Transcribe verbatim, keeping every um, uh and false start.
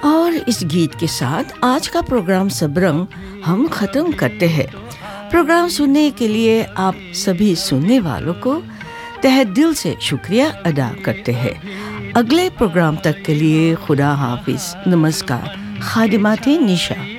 और इस गीत के साथ आज का प्रोग्राम सबरंग हम ख़त्म करते हैं। प्रोग्राम सुनने के लिए आप सभी सुनने वालों को तहे दिल से शुक्रिया अदा करते हैं। अगले प्रोग्राम तक के लिए खुदा हाफिज, नमस्कार। खादिमाते निशा।